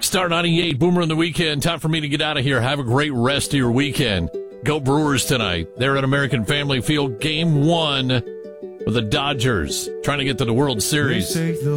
Star 98, Boomer in the Weekend. Time for me to get out of here. Have a great rest of your weekend. Go Brewers tonight. They're at American Family Field, Game 1 with the Dodgers, trying to get to the World Series.